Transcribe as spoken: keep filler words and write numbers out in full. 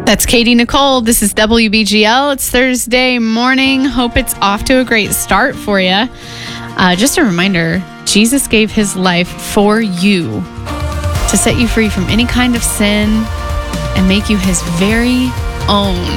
That's Katie Nicole. This is W B G L. It's Thursday morning. Hope it's off to a great start for you. Uh, just a reminder, Jesus gave his life for you to set you free from any kind of sin and make you his very own.